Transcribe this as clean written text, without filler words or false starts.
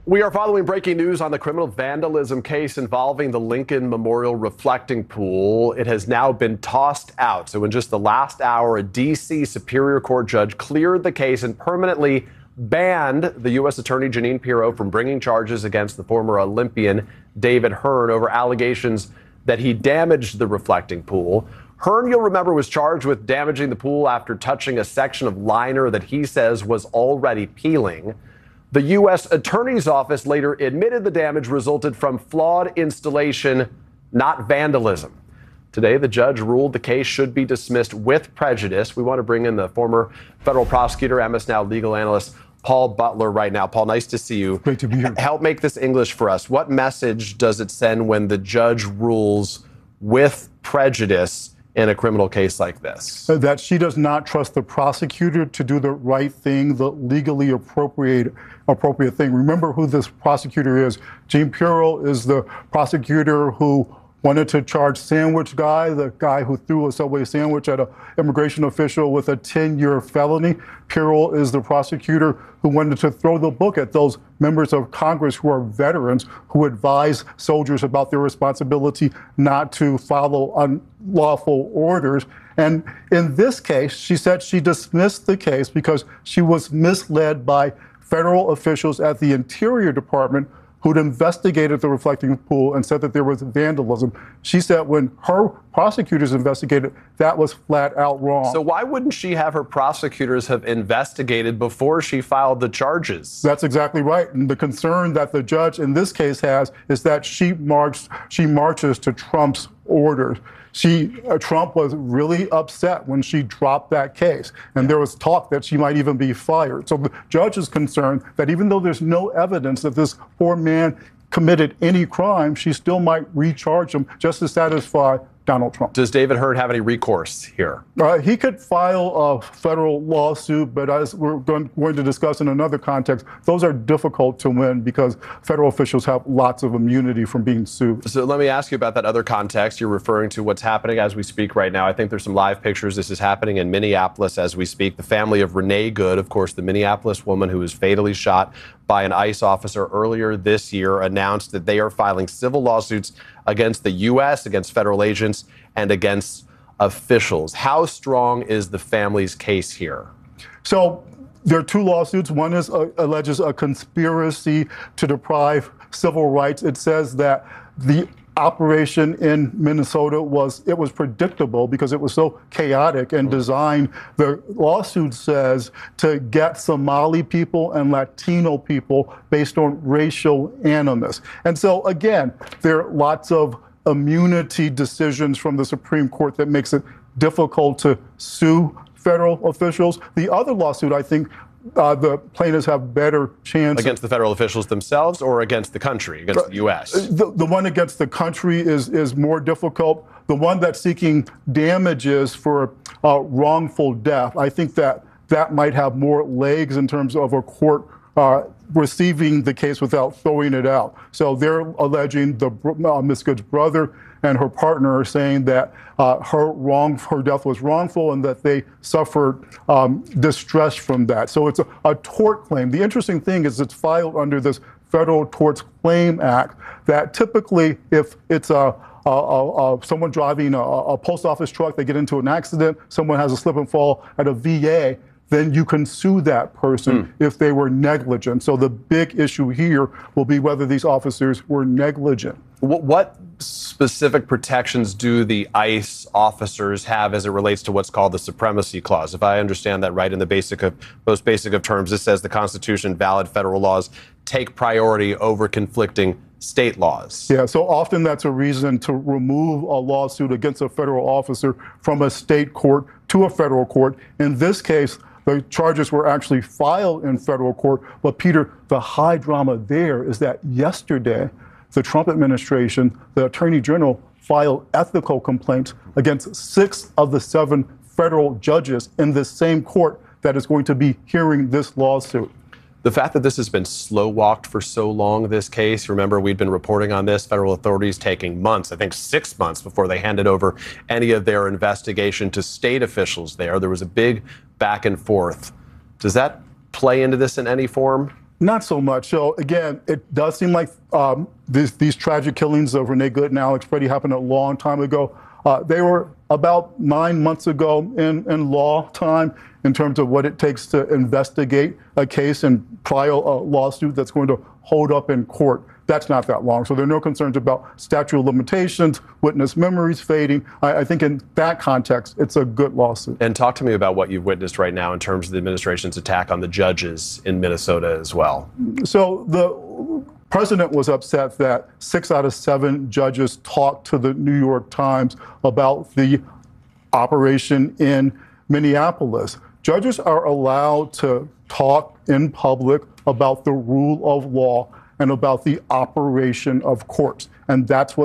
We are following breaking news on the criminal vandalism case involving the Lincoln Memorial reflecting pool. It has now been tossed out. So in just the last hour, a D.C. Superior Court judge cleared the case and permanently banned the U.S. Attorney Jeanine Pirro from bringing charges against the former Olympian David Hearn over allegations that he damaged the reflecting pool. Hearn, you'll remember, was charged with damaging the pool after touching a section of liner that he says was already peeling. The U.S. Attorney's Office later admitted the damage resulted from flawed installation, not vandalism. Today, the judge ruled the case should be dismissed with prejudice. We want to bring in the former federal prosecutor, MS Now legal analyst, Paul Butler, right now. Paul, nice to see you. Great to be here. Help make this English for us. What message does it send when the judge rules with prejudice in a criminal case like this? That she does not trust the prosecutor to do the right thing, the legally appropriate thing. Remember who this prosecutor is. Jeanine Pirro is the prosecutor who wanted to charge Sandwich Guy, the guy who threw a Subway sandwich at an immigration official with a 10-year felony. Pirro is the prosecutor who wanted to throw the book at those members of Congress who are veterans who advise soldiers about their responsibility not to follow unlawful orders. And in this case, she said she dismissed the case because she was misled by federal officials at the Interior Department who'd investigated the reflecting pool and said that there was vandalism. She said when her prosecutors investigated, that was flat out wrong. So why wouldn't she have her prosecutors have investigated before she filed the charges? That's exactly right. And the concern that the judge in this case has is that she marches to Trump's orders. Trump was really upset when she dropped that case, and there was talk that she might even be fired. So the judge is concerned that even though there's no evidence that this poor man committed any crime, she still might recharge him just to satisfy Donald Trump. Does David Hearn have any recourse here? He could file a federal lawsuit, but as we're going to discuss in another context, those are difficult to win because federal officials have lots of immunity from being sued. So let me ask you about that other context. You're referring to what's happening as we speak right now. I think there's some live pictures. This is happening in Minneapolis as we speak. The family of Renee Good, of course, the Minneapolis woman who was fatally shot by an ICE officer earlier this year, announced that they are filing civil lawsuits against the U.S., against federal agents, and against officials. How strong is the family's case here? So there are two lawsuits. One alleges a conspiracy to deprive civil rights. It says that the operation in Minnesota was predictable because it was so chaotic and designed, the lawsuit says, to get Somali people and Latino people based on racial animus. And so again, there are lots of immunity decisions from the Supreme Court that makes it difficult to sue federal officials. The other lawsuit, I think, the plaintiffs have better chance. Against the federal officials themselves or against the country, against the U.S.? The one against the country is more difficult. The one that's seeking damages for wrongful death, I think that might have more legs in terms of a court receiving the case without throwing it out. So they're alleging Ms. Good's brother and her partner are saying that her death was wrongful and that they suffered distress from that. So it's a tort claim. The interesting thing is it's filed under this Federal Tort Claims Act that typically if it's someone driving a post office truck, they get into an accident, someone has a slip and fall at a VA, then you can sue that person if they were negligent. So the big issue here will be whether these officers were negligent. What specific protections do the ICE officers have as it relates to what's called the Supremacy Clause? If I understand that right, in the most basic of terms, this says the Constitution, valid federal laws take priority over conflicting state laws. Yeah, so often that's a reason to remove a lawsuit against a federal officer from a state court to a federal court. In this case, the charges were actually filed in federal court. But Peter, the high drama there is that yesterday, the Trump administration, the Attorney General, filed ethical complaints against 6 of the 7 federal judges in this same court that is going to be hearing this lawsuit. The fact that this has been slow-walked for so long, this case, remember we'd been reporting on this, federal authorities taking months, I think 6 months before they handed over any of their investigation to state officials there. There was a big back and forth. Does that play into this in any form? Not so much. So again, it does seem like these tragic killings of Renee Good and Alex Freddie happened a long time ago. They were about 9 months ago in law time in terms of what it takes to investigate a case and file a lawsuit that's going to hold up in court. That's not that long. So there are no concerns about statute of limitations, witness memories fading. I think in that context, it's a good lawsuit. And talk to me about what you've witnessed right now in terms of the administration's attack on the judges in Minnesota as well. So the president was upset that 6 out of 7 judges talked to the New York Times about the operation in Minneapolis. Judges are allowed to talk in public about the rule of law and about the operation of courts. And that's what